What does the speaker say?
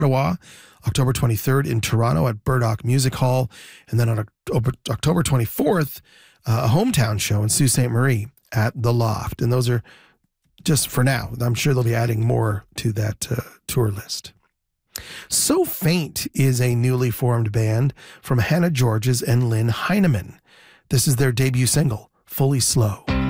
Ottawa, October 23rd in Toronto at Burdock Music Hall, and then on October 24th, a hometown show in Sault Ste. Marie at The Loft. And those are just for now. I'm sure they'll be adding more to that tour list. So Faint is a newly formed band from Hannah Georges and Lynn Heineman. This is their debut single, Fully Slow.